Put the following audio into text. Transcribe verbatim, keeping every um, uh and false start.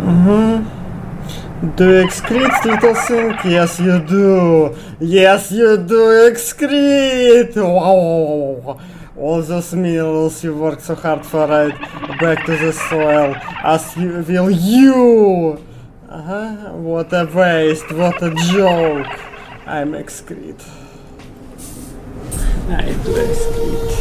Mm-hmm. Do you excrete, little thing? Yes, you do. Yes, you do excrete. Wow. All those minerals you worked so hard for right back to the soil, as you, will you. Uh-huh. What a waste. What a joke. I'm excrete. I do excrete.